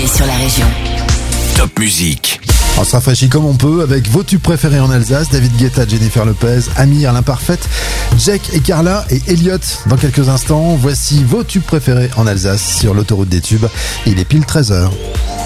sur la région. Top Musique. On se rafraîchit comme on peut avec vos tubes préférés en Alsace. David Guetta, Jennifer Lopez, Amir, l'imparfaite, Jake et Carla et Elliot. Dans quelques instants, voici vos tubes préférés en Alsace sur l'autoroute des tubes. Il est pile 13h.